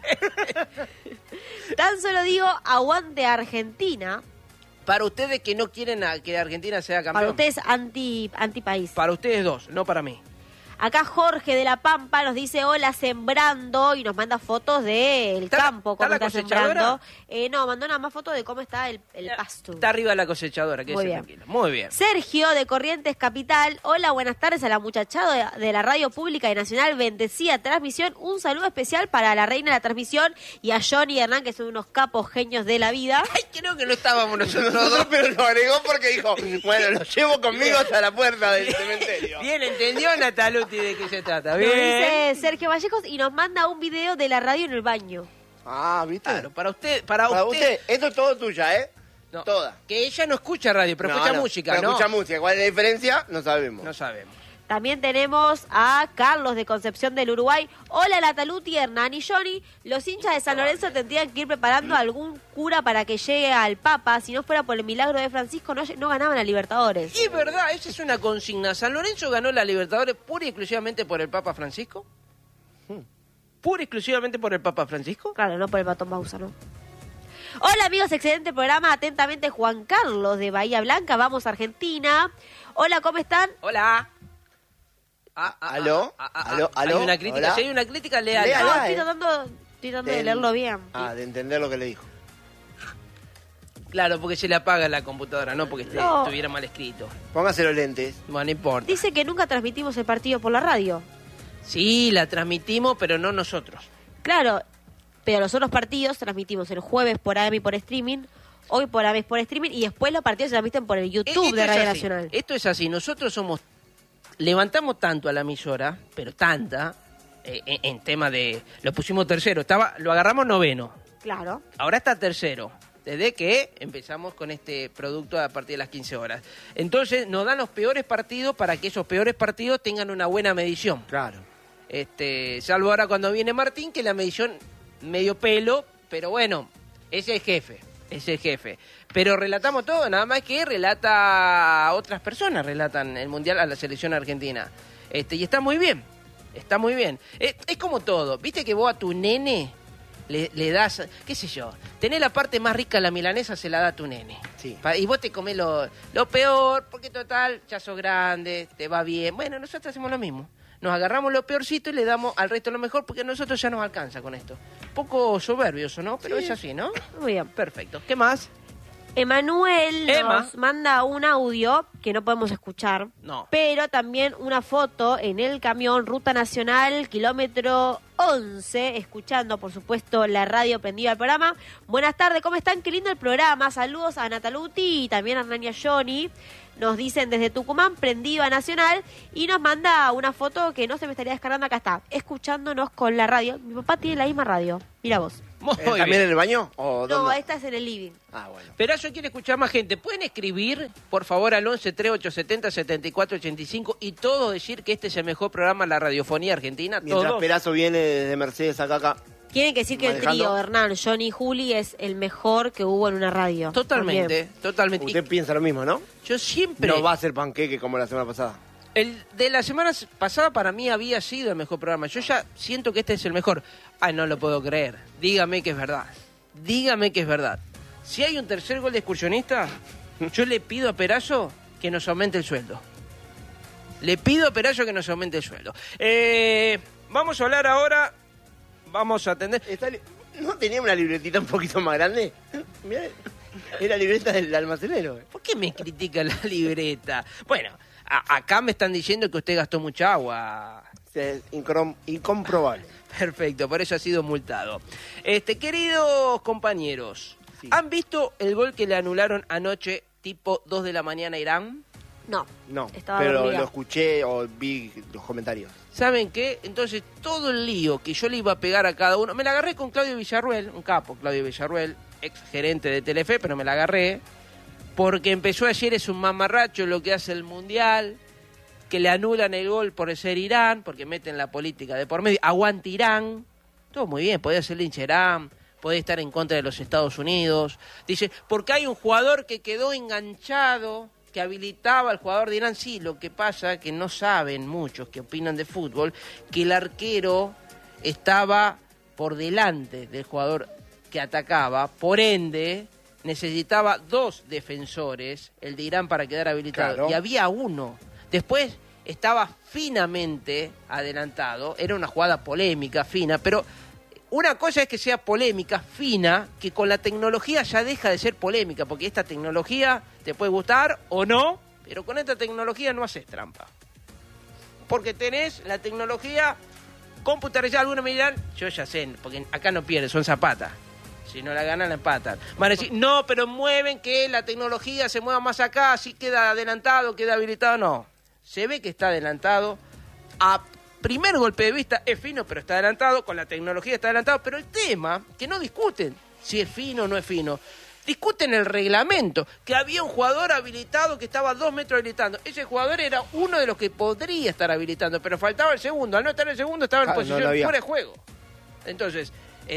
Tan solo digo, aguante Argentina. Para ustedes que no quieren que Argentina sea campeón. Para ustedes, anti-país. Para ustedes dos, no para mí. Acá Jorge de La Pampa nos dice hola sembrando y nos manda fotos del ¿Está- campo, está cómo la está cosechadora? sembrando. No, mandó nada más fotos de cómo está el pasto. Está arriba la cosechadora, que Muy se bien. tranquila. Muy bien. Sergio de Corrientes Capital, hola, buenas tardes a la muchachada de la Radio Pública y Nacional, bendecida transmisión, un saludo especial para la reina de la transmisión y a Johnny y Hernán, que son unos capos genios de la vida. Ay, creo que no estábamos nosotros Nosotros, dos. pero lo agregó porque dijo, bueno, lo llevo conmigo hasta la puerta del cementerio. Bien, entendió Nataluti de qué se trata. Nos Bien. dice Sergio Vallejos y nos manda un video de la radio en el baño. Ah, ¿viste? Claro, para usted, Para usted, esto es todo tuya, ¿eh? No, Toda. Que ella no escucha radio, pero No, escucha no, música, pero ¿no? escucha música. ¿Cuál es la diferencia? No sabemos. No sabemos. También tenemos a Carlos de Concepción del Uruguay. Hola, Nataluti, Hernán y Johnny. Los hinchas de San Lorenzo tendrían que ir preparando a algún cura para que llegue al Papa. Si no fuera por el milagro de Francisco, no ganaban a Libertadores. Y es verdad, esa es una consigna. ¿San Lorenzo ganó la Libertadores pura y exclusivamente por el Papa Francisco? ¿Pura y exclusivamente por el Papa Francisco? Claro, no por el Patón Bausa, ¿no? Hola, amigos, excelente programa. Atentamente, Juan Carlos de Bahía Blanca. Vamos, Argentina. Hola, ¿cómo están? Hola. ¿Aló? ¿Aló? Hay una crítica, ¿Hola? si hay una crítica, léala. Léala. No, Ah, estoy eh. tratando de leerlo bien. Ah, de entender lo que le dijo. Claro, porque se le apaga la computadora, no porque No. estuviera mal escrito. Póngase los lentes. Bueno, no importa. Dice que nunca transmitimos el partido por la radio. Sí, la transmitimos, pero no nosotros. Claro, pero los otros partidos transmitimos el jueves por AM y por streaming, hoy por AM y por streaming, y después los partidos se transmiten por el YouTube Esto de es Radio así, Nacional. Esto es así, nosotros levantamos tanto a la emisora, pero tanta, en tema de, lo pusimos tercero, lo agarramos noveno, Claro. ahora está tercero, desde que empezamos con este producto a partir de las 15 horas. Entonces nos dan los peores partidos para que esos peores partidos tengan una buena medición. Claro. Salvo ahora cuando viene Martín, que la medición medio pelo, pero bueno, es el jefe. Pero relatamos todo, nada más que relata a otras personas, relatan el Mundial a la selección argentina. Y está muy bien, está muy bien. Es como todo, viste que vos a tu nene le das, qué sé yo, tenés la parte más rica de la milanesa, se la da a tu nene. Sí. Y vos te comés lo peor, porque total, ya sos grande, te va bien. Bueno, nosotros hacemos lo mismo. Nos agarramos lo peorcito y le damos al resto lo mejor porque a nosotros ya nos alcanza con esto. Poco soberbioso, ¿no? Pero Sí. es así, ¿no? Muy bien. Perfecto. ¿Qué más? Emanuel Emma. nos manda un audio que no podemos escuchar. No. Pero también una foto en el camión, Ruta Nacional, kilómetro 11, escuchando, por supuesto, la radio prendida al programa. Buenas tardes, ¿cómo están? Qué lindo el programa. Saludos a Nataluti y también a Hernán y a Johnny. Nos dicen desde Tucumán, prendido a Nacional, y nos manda una foto que no se me estaría descargando. Acá está, escuchándonos con la radio. Mi papá tiene la misma radio. Mira vos. Muy ¿También bien. en el baño? ¿O No, dónde? esta es en el living. Ah, bueno. Perazo quiere escuchar más gente. ¿Pueden escribir, por favor, al 11 3870 7485 y todo decir que este es el mejor programa de la radiofonía argentina? Mientras ¿Todos? Perazo viene desde Mercedes acá. Tienen que decir que el Manejando. trío, Hernán, Johnny y Juli, es el mejor que hubo en una radio. Totalmente, También. totalmente. Usted piensa lo mismo, ¿no? Yo siempre... No va a ser panqueque como la semana pasada. El de la semana pasada para mí había sido el mejor programa. Yo ya siento que este es el mejor. Ay, no lo puedo creer. Dígame que es verdad. Dígame que es verdad. Si hay un tercer gol de excursionista, yo le pido a Perazo que nos aumente el sueldo. Le pido a Perazo que nos aumente el sueldo. Vamos a hablar ahora. Vamos a atender. ¿No tenía una libretita un poquito más grande? Mirá, era libreta del almacenero. ¿Por qué me critica la libreta? Bueno, acá me están diciendo que usted gastó mucha agua. Es incomprobable. Perfecto, por eso ha sido multado. Queridos compañeros, Sí. ¿han visto el gol que le anularon anoche tipo 2 de la mañana a Irán? No. No, Estaba pero dormida. lo escuché o vi los comentarios. ¿Saben qué? Entonces, todo el lío que yo le iba a pegar a cada uno, me la agarré con Claudio Villarruel, un capo, Claudio Villarruel, ex gerente de Telefe, pero me la agarré porque empezó ayer, es un mamarracho lo que hace el Mundial, que le anulan el gol por ser Irán, porque meten la política de por medio, aguante Irán, todo muy bien, podía ser hincha Irán, podía estar en contra de los Estados Unidos, dice, porque hay un jugador que quedó enganchado, que habilitaba al jugador de Irán. Sí, lo que pasa que no saben muchos que opinan de fútbol, que el arquero estaba por delante del jugador que atacaba, por ende necesitaba 2 defensores, el de Irán para quedar habilitado, Claro. y había uno. Después estaba finamente adelantado, era una jugada polémica, fina, pero una cosa es que sea polémica, fina, que con la tecnología ya deja de ser polémica, porque esta tecnología te puede gustar o no, pero con esta tecnología no haces trampa. Porque tenés la tecnología computarizada. Algunos me dirán, yo ya sé, porque acá no pierden, son zapatas. Si no la ganan, la empatan. Van a decir, no, pero mueven que la tecnología se mueva más acá, así queda adelantado, queda habilitado. No, se ve que está adelantado. A primer golpe de vista es fino, pero está adelantado. Con la tecnología está adelantado. Pero el tema, que no discuten si es fino o no es fino. Discuten el reglamento, que había un jugador habilitado que estaba 2 metros habilitando. Ese jugador era uno de los que podría estar habilitando, pero faltaba el segundo. Al no estar el segundo, estaba en Claro, posición no lo había. fuera de juego. Entonces,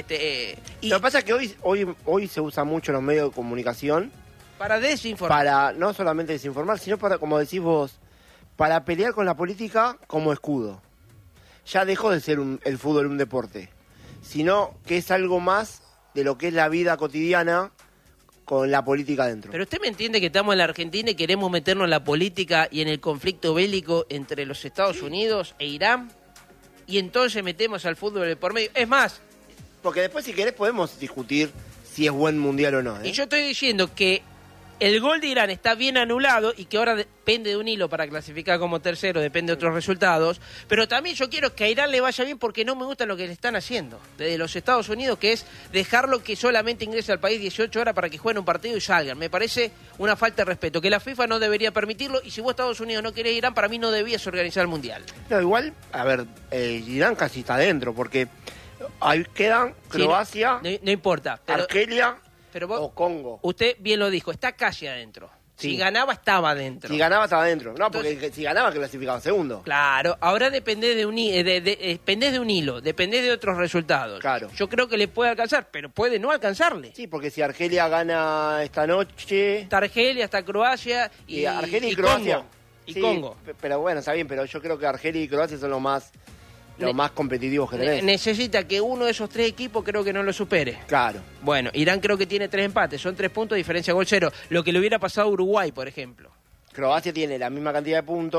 y Lo que pasa es que hoy se usa mucho en los medios de comunicación para desinformar. para no solamente desinformar, sino para, como decís vos, para pelear con la política como escudo. Ya dejó de ser el fútbol un deporte, sino que es algo más de lo que es la vida cotidiana con la política dentro. Pero usted me entiende que estamos en la Argentina y queremos meternos en la política y en el conflicto bélico entre los Estados Unidos e Irán, y entonces metemos al fútbol de por medio. Es más, Porque después, si querés, podemos discutir si es buen mundial o no. y yo estoy diciendo que el gol de Irán está bien anulado y que ahora depende de un hilo para clasificar como tercero, depende de otros resultados, pero también yo quiero que a Irán le vaya bien porque no me gusta lo que le están haciendo desde los Estados Unidos, que es dejarlo que solamente ingrese al país 18 horas para que jueguen un partido y salgan. Me parece una falta de respeto, que la FIFA no debería permitirlo, y si vos Estados Unidos no querés Irán, para mí no debías organizar el Mundial. No, igual, a ver, Irán casi está adentro, porque ahí quedan Croacia, No importa, pero, Argelia pero vos- o Congo. usted bien lo dijo, está casi adentro. Si Sí. ganaba, estaba adentro. Si ganaba, estaba adentro. No, porque si ganaba, clasificaba segundo. Claro, ahora depende de un dependés de un hilo, dependés de otros resultados. Claro. Yo creo que le puede alcanzar, pero puede no alcanzarle. Sí, porque si Argelia gana esta noche... Está Argelia, está Croacia y Argelia y Croacia. Congo. Y Sí, Congo. Pero bueno, está bien, pero yo creo que Argelia y Croacia son los más competitivos que tenés. Necesita que uno de esos 3 equipos creo que no lo supere. Claro. Bueno, Irán creo que tiene 3 empates, son 3 puntos, diferencia gol 0. Lo que le hubiera pasado a Uruguay, por ejemplo. Croacia tiene la misma cantidad de puntos,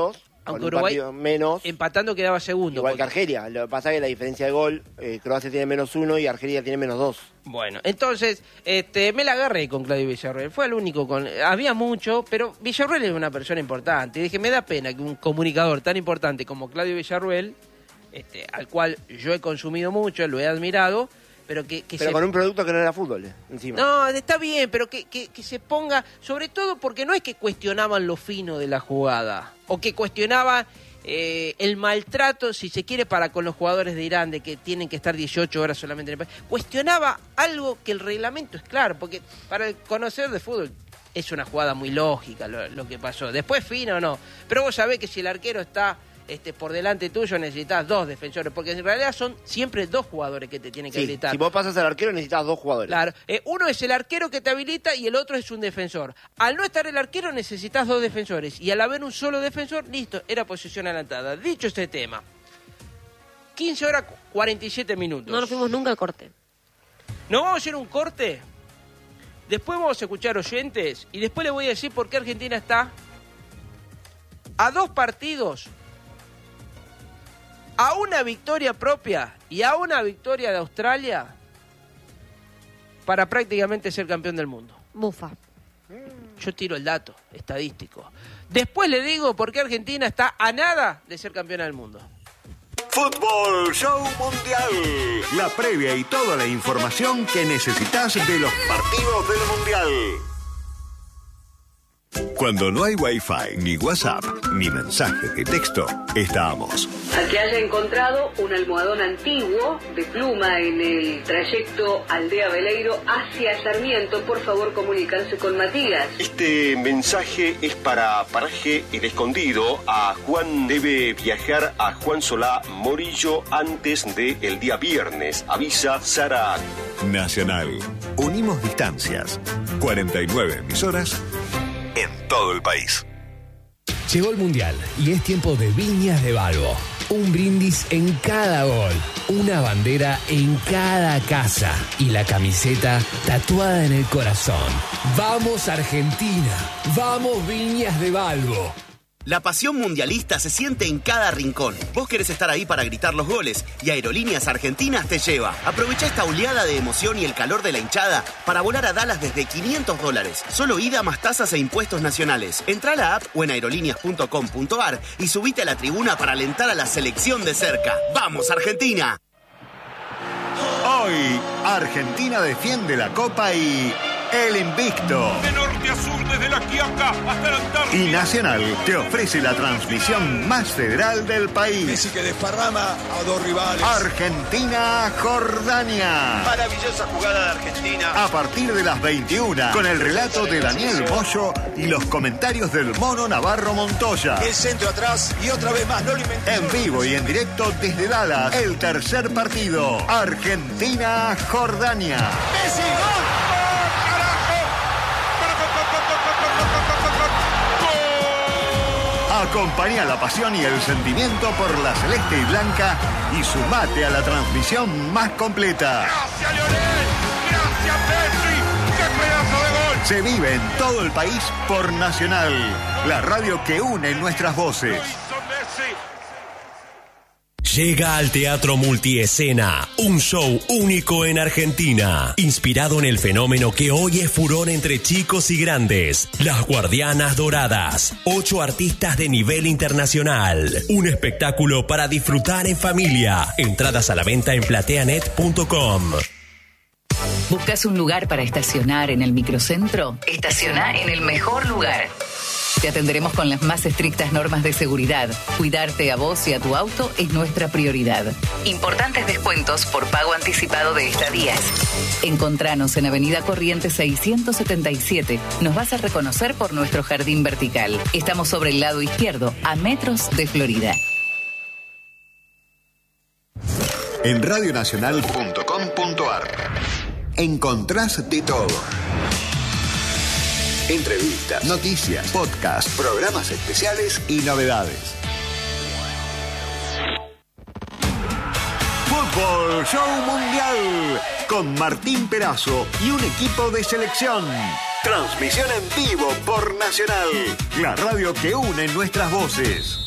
Aunque con un Uruguay partido menos. empatando quedaba segundo. Igual que Argelia. Lo que pasa es que la diferencia de gol, Croacia tiene -1 y Argelia tiene -2. Bueno, entonces me la agarré con Claudio Villarruel. Fue el único había mucho, pero Villarruel es una persona importante. Y dije, me da pena que un comunicador tan importante como Claudio Villarruel, al cual yo he consumido mucho, lo he admirado, pero con un producto que no era fútbol, encima. No, está bien, pero que se ponga, sobre todo porque no es que cuestionaban lo fino de la jugada, o que cuestionaba el maltrato, si se quiere, para con los jugadores de Irán, de que tienen que estar 18 horas solamente en el país. Cuestionaba algo que el reglamento es claro, porque para el conocer de fútbol es una jugada muy lógica lo que pasó. Después fino o no, pero vos sabés que si el arquero está por delante tuyo necesitas 2 defensores, porque en realidad son siempre 2 jugadores que te tienen que habilitar. Si vos pasas al arquero necesitas 2 jugadores. Claro, uno es el arquero que te habilita y el otro es un defensor. Al no estar el arquero necesitas 2 defensores, y al haber un solo defensor, listo, era posición adelantada. Dicho este tema, 15 horas 47 minutos. No nos fuimos nunca al corte. ¿Nos vamos a hacer un corte? Después vamos a escuchar oyentes y después les voy a decir por qué Argentina está a 2 partidos, a una victoria propia y a una victoria de Australia para prácticamente ser campeón del mundo. Bufa. Yo tiro el dato estadístico. Después le digo por qué Argentina está a nada de ser campeona del mundo. Fútbol Show Mundial. La previa y toda la información que necesitas de los partidos del Mundial. Cuando no hay Wi-Fi, ni WhatsApp, ni mensaje de texto, estamos. Al que haya encontrado un almohadón antiguo de pluma en el trayecto Aldea Veleiro hacia Sarmiento, por favor comunicarse con Matías. Este mensaje es para Paraje El Escondido. A Juan debe viajar a Juan Solá Morillo antes del día viernes. Avisa Sara. Nacional. Unimos distancias. 49 emisoras en todo el país. Llegó el Mundial y es tiempo de Viñas de Balbo. Un brindis en cada gol, una bandera en cada casa y la camiseta tatuada en el corazón. ¡Vamos Argentina! ¡Vamos Viñas de Balbo! La pasión mundialista se siente en cada rincón. Vos querés estar ahí para gritar los goles y Aerolíneas Argentinas te lleva. Aprovecha esta oleada de emoción y el calor de la hinchada para volar a Dallas desde $500. Solo ida más tasas e impuestos nacionales. Entrá a la app o en aerolíneas.com.ar y subite a la tribuna para alentar a la selección de cerca. ¡Vamos, Argentina! Hoy, Argentina defiende la Copa y el invicto. De norte a sur, desde la Quiaca hasta la Antártida. Y Nacional te ofrece la transmisión más federal del país. Messi que desparrama a 2 rivales. Argentina-Jordania. Maravillosa jugada de Argentina. A partir de las 21, con el relato de Daniel Bollo y los comentarios del Mono Navarro Montoya. El centro atrás y otra vez más, no lo inventé. En vivo y en directo desde Dallas, el tercer partido. Argentina-Jordania. Messi, gol. Acompaña la pasión y el sentimiento por la celeste y blanca y sumate a la transmisión más completa. ¡Gracias, Lionel! ¡Gracias, Messi! ¡Qué pedazo de gol! Se vive en todo el país por Nacional, la radio que une nuestras voces. Llega al Teatro Multiescena, un show único en Argentina, inspirado en el fenómeno que hoy es furor entre chicos y grandes, Las Guardianas Doradas, 8 artistas de nivel internacional, un espectáculo para disfrutar en familia, entradas a la venta en plateanet.com. ¿Buscas un lugar para estacionar en el microcentro? Estaciona en el mejor lugar. Te atenderemos con las más estrictas normas de seguridad. Cuidarte a vos y a tu auto es nuestra prioridad. Importantes descuentos por pago anticipado de estadías. Encontranos en Avenida Corrientes 677. Nos vas a reconocer por nuestro jardín vertical. Estamos sobre el lado izquierdo, a metros de Florida. En radionacional.com.ar encontrás de todo. Entrevistas, noticias, podcasts, programas especiales y novedades. Fútbol Show Mundial con Martín Perazo y un equipo de selección. Transmisión en vivo por Nacional, la radio que une nuestras voces.